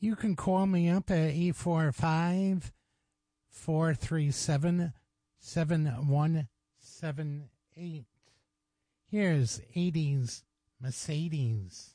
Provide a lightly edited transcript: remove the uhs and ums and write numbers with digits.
You can call me up at 845-437-7178. Here's 80s Mercedes.